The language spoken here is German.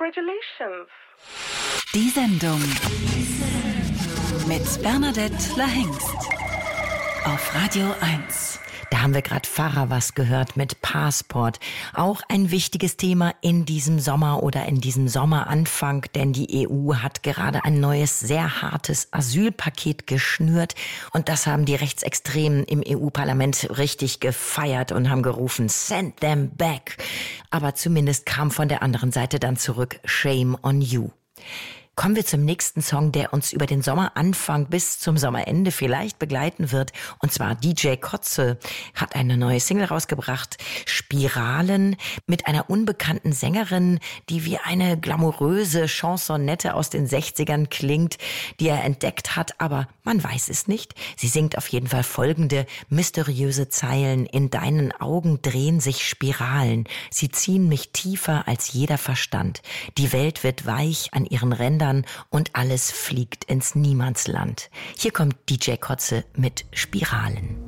Congratulations. Die Sendung mit Bernadette Lahengst auf Radio 1. Da haben wir gerade Farawas gehört mit Passport. Auch ein wichtiges Thema in diesem Sommer oder in diesem Sommeranfang, denn die EU hat gerade ein neues, sehr hartes Asylpaket geschnürt. Und das haben die Rechtsextremen im EU-Parlament richtig gefeiert und haben gerufen, send them back. Aber zumindest kam von der anderen Seite dann zurück, shame on you. Kommen wir zum nächsten Song, der uns über den Sommeranfang bis zum Sommerende vielleicht begleiten wird. Und zwar DJ Koze hat eine neue Single rausgebracht, Spiralen, mit einer unbekannten Sängerin, die wie eine glamouröse Chansonette aus den 60ern klingt, die er entdeckt hat, aber man weiß es nicht. Sie singt auf jeden Fall folgende mysteriöse Zeilen. In deinen Augen drehen sich Spiralen. Sie ziehen mich tiefer als jeder Verstand. Die Welt wird weich an ihren Rändern und alles fliegt ins Niemandsland. Hier kommt DJ Koze mit Spiralen.